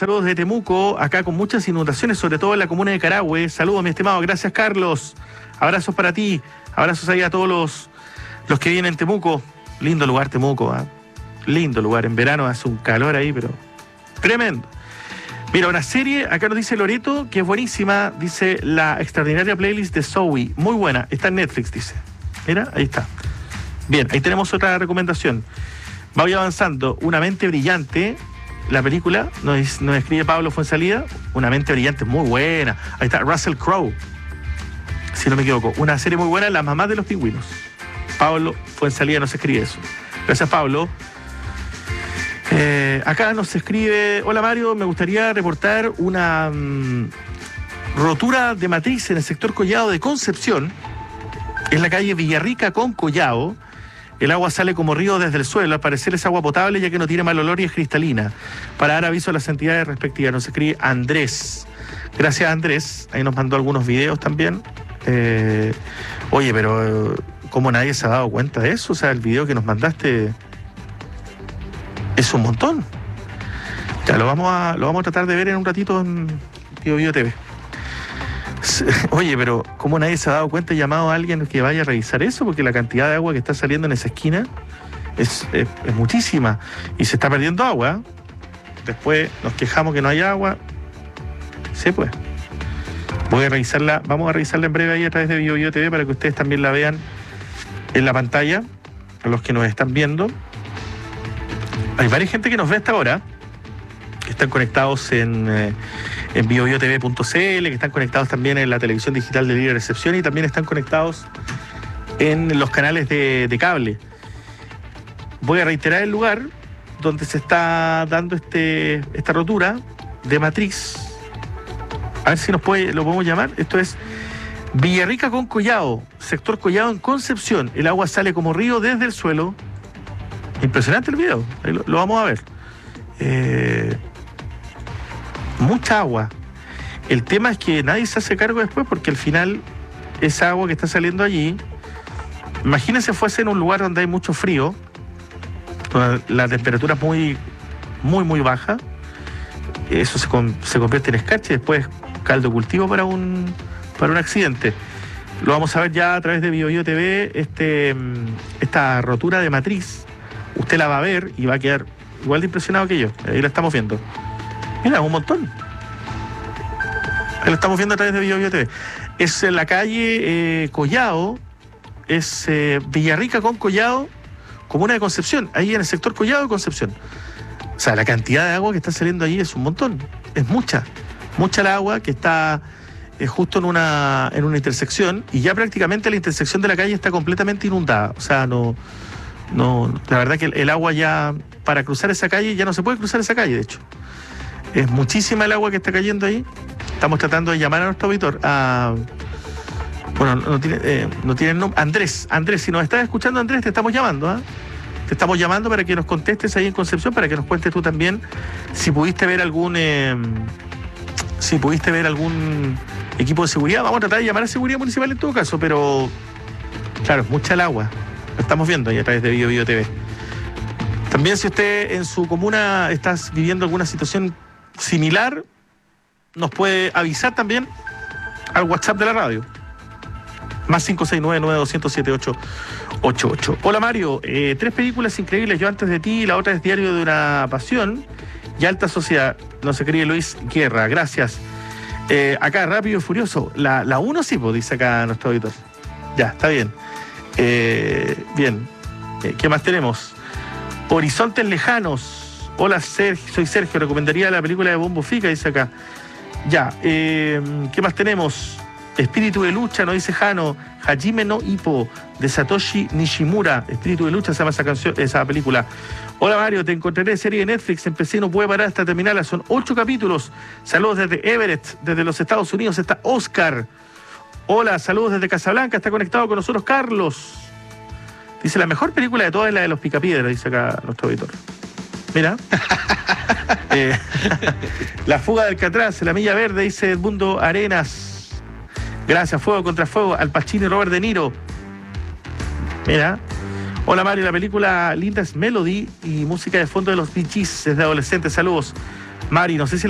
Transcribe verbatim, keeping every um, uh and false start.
saludos de Temuco, acá con muchas inundaciones, sobre todo en la comuna de Carahue. Saludos, mi estimado, gracias Carlos. Abrazos para ti, abrazos ahí a todos los, los que vienen en Temuco. Lindo lugar Temuco, ¿eh? Lindo lugar, en verano hace un calor ahí, pero tremendo. Mira, una serie, acá nos dice Loreto, que es buenísima, dice La Extraordinaria Playlist de Zoe, muy buena, está en Netflix, dice. Mira, ahí está. Bien, ahí tenemos otra recomendación. Voy avanzando, Una mente brillante, la película, nos, nos escribe Pablo Fuensalida, Una mente brillante, muy buena. Ahí está Russell Crowe, si no me equivoco, una serie muy buena, Las mamás de los pingüinos. Pablo Fuensalida nos escribe eso. Gracias, Pablo. Eh, acá nos escribe, hola Mario, me gustaría reportar una mmm, rotura de matriz en el sector Collado de Concepción, en la calle Villarrica con Collado. El agua sale como río desde el suelo, al parecer es agua potable ya que no tiene mal olor y es cristalina. Para dar aviso a las entidades respectivas, nos escribe Andrés. Gracias, Andrés, ahí nos mandó algunos videos también. Eh, oye, pero ¿cómo nadie se ha dado cuenta de eso? O sea, el video que nos mandaste es un montón. Ya, lo vamos a, lo vamos a tratar de ver en un ratito en Bio Bio T V. Oye, pero ¿cómo nadie se ha dado cuenta y llamado a alguien que vaya a revisar eso? Porque la cantidad de agua que está saliendo en esa esquina es, es, es muchísima y se está perdiendo agua. Después nos quejamos que no hay agua. Sí, pues. Voy a revisarla, vamos a revisarla en breve ahí a través de Bio Bio T V para que ustedes también la vean en la pantalla, a los que nos están viendo. Hay varias gente que nos ve hasta ahora, que están conectados en, eh, en bio bio t v punto c l, que están conectados también en la televisión digital de Libre Recepción y también están conectados en los canales de, de cable. Voy a reiterar el lugar donde se está dando este, esta rotura de matriz. A ver si nos puede, lo podemos llamar. Esto es Villarrica con Collado, sector Collado en Concepción. El agua sale como río desde el suelo. Impresionante el video, ahí lo, lo vamos a ver. Eh, mucha agua. El tema es que nadie se hace cargo después porque al final esa agua que está saliendo allí, imagínense fuese en un lugar donde hay mucho frío, donde la temperatura es muy, muy, muy baja, eso se, con, se convierte en escarcha y después caldo de cultivo para un, para un accidente. Lo vamos a ver ya a través de Bio Bio T V, este, esta rotura de matriz. Usted la va a ver y va a quedar igual de impresionado que yo. Ahí la estamos viendo. Mira, un montón. Ahí la estamos viendo a través de Bio Bio T V. Es en la calle eh, Collado, es eh, Villarrica con Collado, comuna de Concepción, ahí en el sector Collado de Concepción. O sea, la cantidad de agua que está saliendo ahí es un montón. Es mucha. Mucha el agua que está eh, justo en una, en una intersección y ya prácticamente la intersección de la calle está completamente inundada. O sea, no... No, la verdad que el, el agua ya, para cruzar esa calle, ya no se puede cruzar esa calle, de hecho. Es muchísima el agua que está cayendo ahí. Estamos tratando de llamar a nuestro auditor. A, bueno, no tiene, eh, no tiene nombre. Andrés, Andrés, si nos estás escuchando, Andrés, te estamos llamando, ¿eh? Te estamos llamando para que nos contestes ahí en Concepción, para que nos cuentes tú también si pudiste ver algún, eh, si pudiste ver algún equipo de seguridad. Vamos a tratar de llamar a seguridad municipal en todo caso, pero claro, es mucha el agua. Lo estamos viendo ahí a través de Bio Bio T V. También si usted en su comuna está viviendo alguna situación similar, nos puede avisar también al WhatsApp de la radio. Más cinco seis nueve, nueve dos cero siete, ocho ocho ocho. Hola Mario, eh, tres películas increíbles, Yo antes de ti, la otra es Diario de una pasión y Alta Sociedad. Nos escribe Luis Guerra, gracias. Eh, acá, Rápido y Furioso. La, la uno sí, pues, dice acá nuestro auditor. Ya, está bien. Eh, bien, eh, ¿qué más tenemos? Horizontes Lejanos. Hola, Sergio, soy Sergio, recomendaría la película de Bombo Fica, dice acá. Ya, eh, ¿qué más tenemos? Espíritu de lucha, nos dice Jano. Hajime no Ippo, de Satoshi Nishimura. Espíritu de lucha se llama esa canción, esa película. Hola Mario, te encontraré serie de Netflix, empecé y no puede parar hasta terminarla, son ocho capítulos. Saludos desde Everett, desde los Estados Unidos, está Oscar. Hola, saludos desde Casablanca, está conectado con nosotros Carlos. Dice, la mejor película de todas es la de los Picapiedras, dice acá nuestro auditor. Mira. eh, La fuga del Alcatraz, La milla verde, dice Edmundo Arenas. Gracias, Fuego contra Fuego, Al Pacino y Robert De Niro. Mira. Hola Mario, la película linda es Melody y música de fondo de los Bee Gees desde adolescentes. Saludos. Mari, no sé si